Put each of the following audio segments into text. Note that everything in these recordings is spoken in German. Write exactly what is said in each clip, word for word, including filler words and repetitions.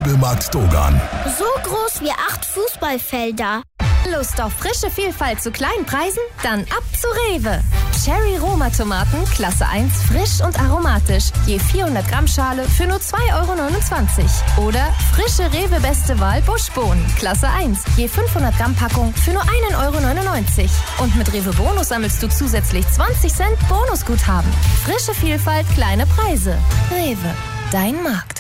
Möbelmarkt Dogan. So groß wie acht Fußballfelder. Lust auf frische Vielfalt zu kleinen Preisen? Dann ab zu Rewe. Cherry Roma Tomaten, Klasse eins, frisch und aromatisch. Je vierhundert Gramm Schale für nur zwei Euro neunundzwanzig. Oder frische Rewe Beste Wahl Buschbohnen, Klasse eins. Je fünfhundert Gramm Packung für nur ein Euro neunundneunzig. Und mit Rewe Bonus sammelst du zusätzlich zwanzig Cent Bonusguthaben. Frische Vielfalt, kleine Preise. Rewe, dein Markt.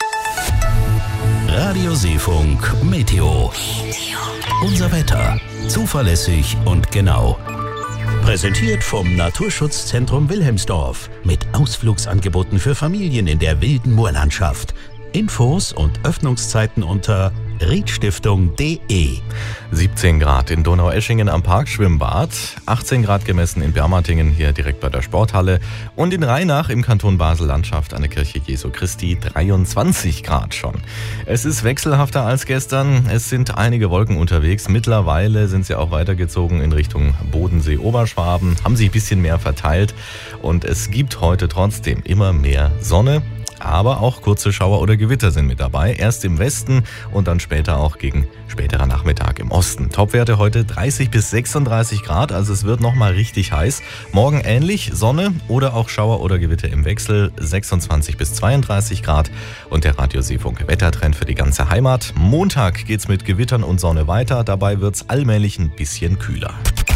Radio Seefunk Meteo. Unser Wetter. Zuverlässig und genau. Präsentiert vom Naturschutzzentrum Wilhelmsdorf. Mit Ausflugsangeboten für Familien in der wilden Moorlandschaft. Infos und Öffnungszeiten unter riedstiftung punkt de. siebzehn Grad in Donaueschingen am Parkschwimmbad, achtzehn Grad gemessen in Bermatingen, hier direkt bei der Sporthalle, und in Rheinach im Kanton Basel-Landschaft an der Kirche Jesu Christi dreiundzwanzig Grad schon. Es ist wechselhafter als gestern, es sind einige Wolken unterwegs, mittlerweile sind sie auch weitergezogen in Richtung Bodensee-Oberschwaben, haben sich ein bisschen mehr verteilt und es gibt heute trotzdem immer mehr Sonne. Aber auch kurze Schauer oder Gewitter sind mit dabei. Erst im Westen und dann später auch gegen späterer Nachmittag im Osten. Topwerte heute dreißig bis sechsunddreißig Grad, also es wird nochmal richtig heiß. Morgen ähnlich, Sonne oder auch Schauer oder Gewitter im Wechsel, sechsundzwanzig bis zweiunddreißig Grad. Und der Radio Seefunk Wettertrend für die ganze Heimat. Montag geht's mit Gewittern und Sonne weiter, dabei wird's allmählich ein bisschen kühler.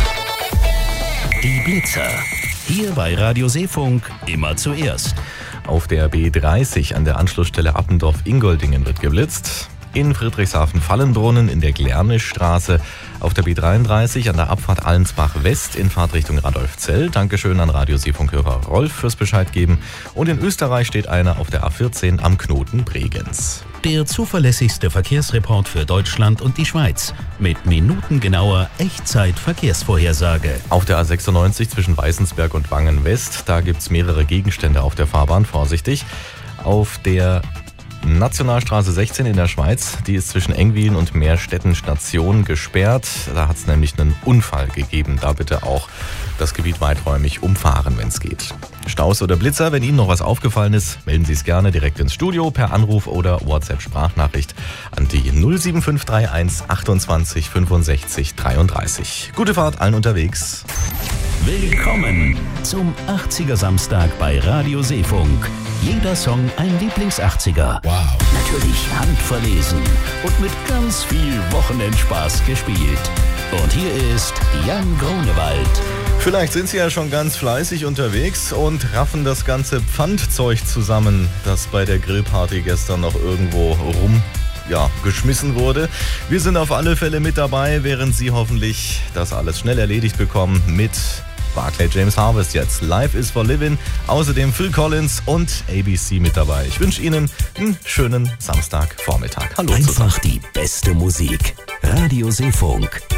Die Blitzer. Hier bei Radio Seefunk immer zuerst. Auf der B dreißig an der Anschlussstelle Appendorf-Ingoldingen wird geblitzt. In Friedrichshafen-Fallenbrunnen in der Glärnischstraße. Auf der B dreiunddreißig an der Abfahrt Allensbach West in Fahrtrichtung Radolfzell. Dankeschön an Radio Seefunk-Hörer Rolf fürs Bescheid geben. Und in Österreich steht einer auf der A vierzehn am Knoten Bregenz. Der zuverlässigste Verkehrsreport für Deutschland und die Schweiz. Mit minutengenauer Echtzeit-Verkehrsvorhersage. Auf der A sechsundneunzig zwischen Weißensberg und Wangen West, da gibt es mehrere Gegenstände auf der Fahrbahn, vorsichtig. Auf der Nationalstraße sechzehn in der Schweiz, die ist zwischen Engwilen und Meerstetten Station gesperrt. Da hat es nämlich einen Unfall gegeben. Da bitte auch das Gebiet weiträumig umfahren, wenn es geht. Staus oder Blitzer, wenn Ihnen noch was aufgefallen ist, melden Sie es gerne direkt ins Studio per Anruf oder WhatsApp-Sprachnachricht an die null sieben fünf drei eins achtundzwanzig fünfundsechzig dreiunddreißig. Gute Fahrt allen unterwegs. Willkommen zum achtziger Samstag bei Radio Seefunk. Jeder Song ein Lieblings-achtziger. Wow. Natürlich handverlesen und mit ganz viel Wochenendspaß gespielt. Und hier ist Jan Grunewald. Vielleicht sind Sie ja schon ganz fleißig unterwegs und raffen das ganze Pfandzeug zusammen, das bei der Grillparty gestern noch irgendwo rum ja, geschmissen wurde. Wir sind auf alle Fälle mit dabei, während Sie hoffentlich das alles schnell erledigt bekommen mit Barclay James Harvest jetzt. Life is for Living. Außerdem Phil Collins und A B C mit dabei. Ich wünsche Ihnen einen schönen Samstagvormittag. Hallo zusammen. Einfach die beste Musik. Radio Seefunk.